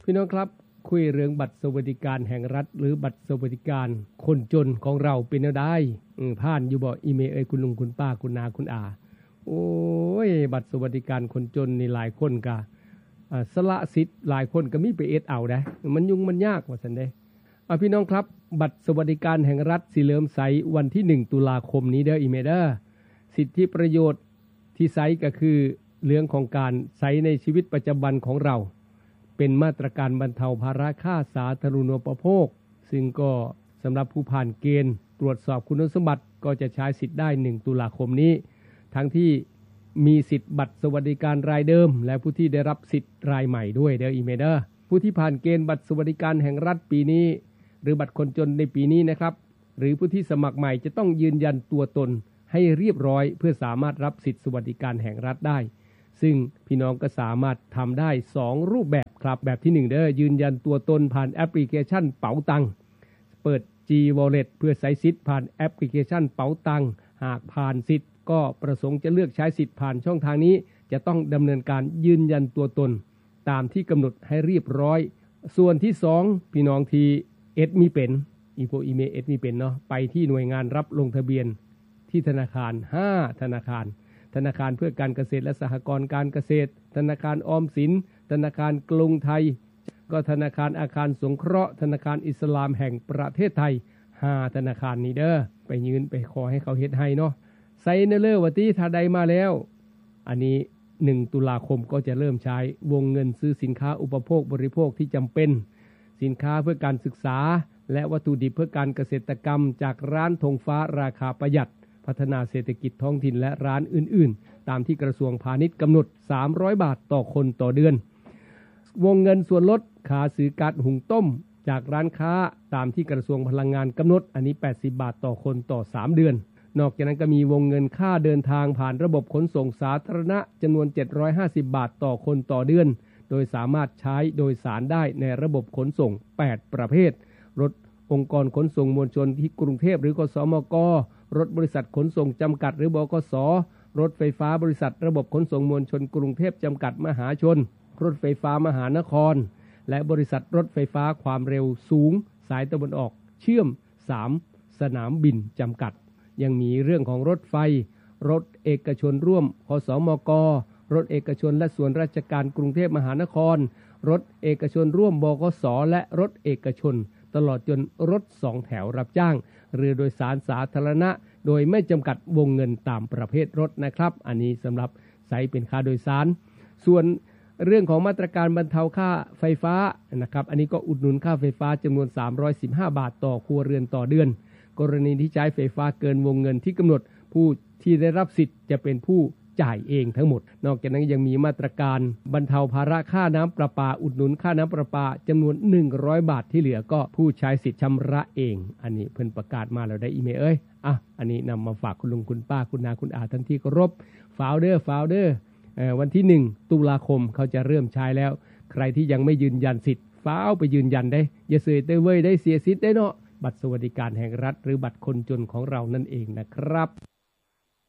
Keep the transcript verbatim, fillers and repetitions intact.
พี่น้องครับคุยเรื่องบัตรสวัสดิการแห่งรัฐหรือบัตรสวัสดิการคนจนของเราเป็นแนวใดผ่านอยู่บ่อีเมลเอ้ยคุณลุงคุณป้าคุณนาคุณอาโอ้ยบัตรสวัสดิการคนจนนี่หลายคนก็สละสิทธิ์หลายคนก็มีไปเอ็ดเอาได้มันยุ่งมันยากว่าซั่นเด้อ่ะพี่น้องครับบัตรสวัสดิการแห่งรัฐสิเริ่มใช้วันที่หนึ่งตุลาคมนี้เด้ออีเมลเด้อสิทธิประโยชน์ที่ใช้ก็คือเรื่องของการใช้ในชีวิตประจำวันของเราเป็นมาตรการบรรเทาภาระค่าสาธารณูปโภคซึ่งก็สำหรับผู้ผ่านเกณฑ์ตรวจสอบคุณสมบัติก็จะใช้สิทธิ์ได้หนึ่งตุลาคมนี้ทั้งที่มีสิทธิ์บัตรสวัสดิการรายเดิมและผู้ที่ได้รับสิทธิ์รายใหม่ด้วยเด้ออีเมเดอร์ผู้ที่ผ่านเกณฑ์บัตรสวัสดิการแห่งรัฐปีนี้หรือบัตรคนจนในปีนี้นะครับหรือผู้ที่สมัครใหม่จะต้องยืนยันตัวตนให้เรียบร้อยเพื่อสามารถรับสิทธิสวัสดิการแห่งรัฐได้ซึ่งพี่น้องก็สามารถทำได้สองรูปแบบครับแบบที่หนึ่งเด้อยืนยันตัวตนผ่านแอปพลิเคชันเป๋าตังเปิด G Wallet เพื่อใช้สิทธิ์ผ่านแอปพลิเคชันเป๋าตังหากผ่านสิทธิ์ก็ประสงค์จะเลือกใช้สิทธิ์ผ่านช่องทางนี้จะต้องดำเนินการยืนยันตัวตนตามที่กำหนดให้เรียบร้อยส่วนที่สองพี่น้องที่เอ็ดมีเป็นอีโพอีเมเอ็ดมีเป็นเนาะไปที่หน่วยงานรับลงทะเบียนที่ธนาคารห้าธนาคารธนาคารเพื่อการเกษตรและสหกรณ์การเกษตรธนาคารออมสินธนาคารกรุงไทยก็ธนาคารอาคารสงเคราะห์ธนาคารอิสลามแห่งประเทศไทยห้าธนาคารนี้เด้อไปยืนไปขอให้เขาเฮ็ดให้เนาะใส่เนเลอร์ว่าที่ถ้าใดมาแล้วอันนี้หนึ่งตุลาคมก็จะเริ่มใช้วงเงินซื้อสินค้าอุปโภคบริโภคที่จำเป็นสินค้าเพื่อการศึกษาและวัตถุดิบเพื่อการเกษตรกรรมจากร้านธงฟ้าราคาประหยัดพัฒนาเศรษฐกิจท้องถิ่นและร้านอื่นๆตามที่กระทรวงพาณิชย์กำหนดสามร้อยบาทต่อคนต่อเดือนวงเงินส่วนลดค่าซื้อก๊าซหุงต้มจากร้านค้าตามที่กระทรวงพลังงานกำหนดอันนี้แปดสิบบาทต่อคนต่อสามเดือนนอกจากนั้นก็มีวงเงินค่าเดินทางผ่านระบบขนส่งสาธารณะจำนวนเจ็ดร้อยห้าสิบบาทต่อคนต่อเดือนโดยสามารถใช้โดยสารได้ในระบบขนส่งแปดประเภทรถองค์กรขนส่งมวลชนที่กรุงเทพหรือขสมกรถบริษัทขนส่งจำกัดหรือบกสรถไฟฟ้าบริษัทระบบขนส่งมวลชนกรุงเทพจำกัดมหาชนรถไฟฟ้ามหานครและบริษัทรถไฟฟ้าความเร็วสูงสายตะวันออกเชื่อมสามสนามบินจำกัดยังมีเรื่องของรถไฟรถเอกชนร่วมขสมกรถเอกชนและส่วนราชการกรุงเทพมหานครรถเอกชนร่วมบกสและรถเอกชนตลอดจนรถสองแถวรับจ้างเรือโดยสารสาธารณะโดยไม่จำกัดวงเงินตามประเภทรถนะครับอันนี้สำหรับใช้เป็นค่าโดยสารส่วนเรื่องของมาตรการบรรเทาค่าไฟฟ้านะครับอันนี้ก็อุดหนุนค่าไฟฟ้าจำนวนสามร้อยสิบห้าบาทต่อครัวเรือนต่อเดือนกรณีที่ใช้ไฟฟ้าเกินวงเงินที่กำหนดผู้ที่ได้รับสิทธิ์จะเป็นผู้จ่ายเองทั้งหมดนอกจากนั้นยังมีมาตรการบรรเทาภาระค่าน้ำประปาอุดหนุนค่าน้ำประปาจำนวนหนึ่งร้อยบาทที่เหลือก็ผู้ใช้สิทธิ์ชำระเองอันนี้เพิ่นประกาศมาแล้วได้อีเมลเอ้ยอ่ะอันนี้นำมาฝากคุณลุงคุณป้าคุณนาคุณอาท่านที่เคารพฟาวเดอร์ฟาวเดอร์เอ่อวันที่หนึ่งตุลาคมเขาจะเริ่มใช้แล้วใครที่ยังไม่ยืนยันสิทธิ์ฟ้าวไปยืนยันได้อย่าเสียได้เว้ยได้เสียสิทธิ์ได้เนาะบัตรสวัสดิการแห่งรัฐหรือบัตรคนจนของเรานั่นเองนะครับ